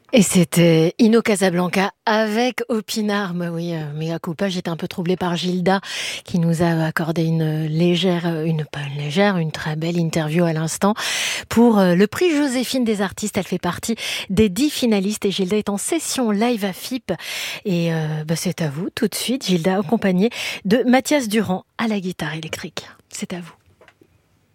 Et c'était Ino Casablanca avec Opinarme. Oui, mea culpa, j'étais un peu troublée par Gilda qui nous a accordé une très belle interview à l'instant pour le prix Joséphine des artistes. Elle fait partie des 10 finalistes et Gilda est en session live à FIP. Et c'est à vous tout de suite, Gilda, accompagnée de Mathias Durand à la guitare électrique. C'est à vous.